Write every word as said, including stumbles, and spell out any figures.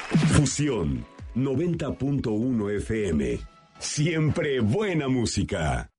Fusión noventa punto uno F M. Siempre buena música.